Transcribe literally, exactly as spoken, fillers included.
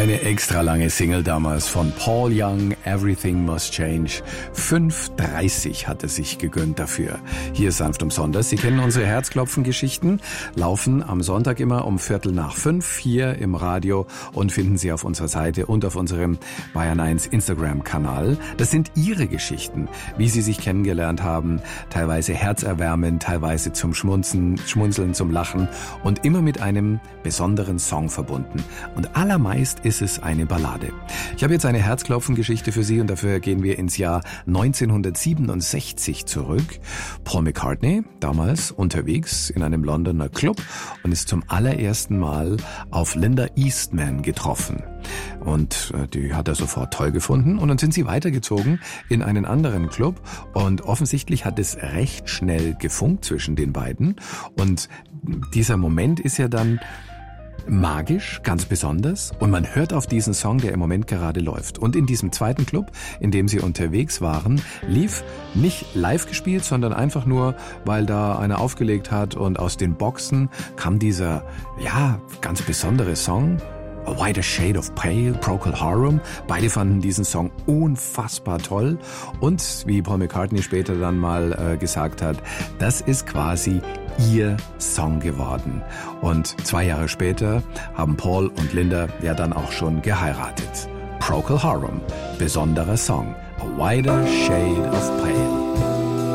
Eine extra lange Single damals von Paul Young, Everything Must Change. fünf dreißig hat er sich gegönnt dafür. Hier sanft umsonders. Sie kennen unsere Herzklopfen-Geschichten, laufen am Sonntag immer um Viertel nach fünf hier im Radio und finden Sie auf unserer Seite und auf unserem Bayern eins Instagram-Kanal. Das sind Ihre Geschichten, wie Sie sich kennengelernt haben. Teilweise herzerwärmend, teilweise zum Schmunzen, Schmunzeln, zum Lachen und immer mit einem besonderen Song verbunden. Und allermeist ist es eine Ballade. Ich habe jetzt eine Herzklopfen-Geschichte für Sie und dafür gehen wir ins Jahr neunzehnhundertsiebenundsechzig zurück. Paul McCartney, damals unterwegs in einem Londoner Club und ist zum allerersten Mal auf Linda Eastman getroffen. Und äh, die hat er sofort toll gefunden und dann sind sie weitergezogen in einen anderen Club und offensichtlich hat es recht schnell gefunkt zwischen den beiden und dieser Moment ist ja dann magisch, ganz besonders und man hört auf diesen Song, der im Moment gerade läuft. Und in diesem zweiten Club, in dem sie unterwegs waren, lief nicht live gespielt, sondern einfach nur, weil da einer aufgelegt hat und aus den Boxen kam dieser, ja, ganz besondere Song, A Whiter Shade of Pale, Procol Harum. Beide fanden diesen Song unfassbar toll und wie Paul McCartney später dann mal äh, gesagt hat, das ist quasi ihr Song geworden. Und zwei Jahre später haben Paul und Linda ja dann auch schon geheiratet. Procol Harum, besonderer Song, A Whiter Shade of Pale.